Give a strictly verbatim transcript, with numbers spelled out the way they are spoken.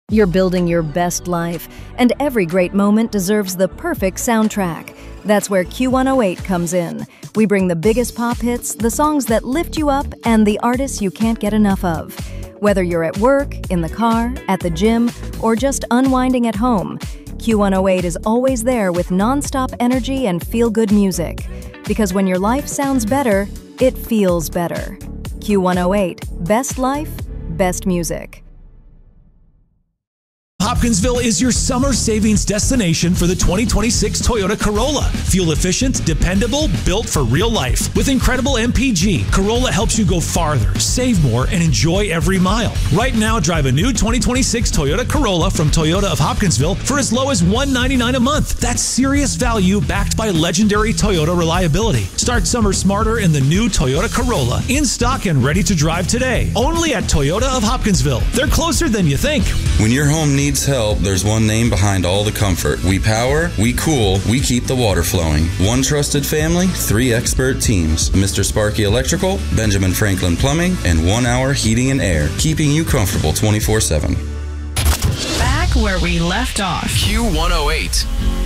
You're building your best life, and every great moment deserves the perfect soundtrack. That's where Q one oh eight comes in. We bring the biggest pop hits, the songs that lift you up, and the artists you can't get enough of. Whether you're at work, in the car, at the gym, or just unwinding at home, Q one oh eight is always there with non-stop energy and feel-good music. Because when your life sounds better, it feels better. Q one oh eight, best life, best music. Hopkinsville is your summer savings destination for the twenty twenty-six Toyota Corolla. Fuel efficient, dependable, built for real life. With incredible M P G, Corolla helps you go farther, save more, and enjoy every mile. Right now, drive a new twenty twenty-six Toyota Corolla from Toyota of Hopkinsville for as low as one hundred ninety-nine dollars a month. That's serious value backed by legendary Toyota reliability. Start summer smarter in the new Toyota Corolla. In stock and ready to drive today. Only at Toyota of Hopkinsville. They're closer than you think. When your home needs help, there's one name behind all the comfort. We power, we cool, we keep the water flowing. One trusted family, three expert teams. Mister Sparky Electrical, Benjamin Franklin Plumbing, and One Hour Heating and Air, keeping you comfortable twenty-four seven. Back where we left off. Q one oh eight.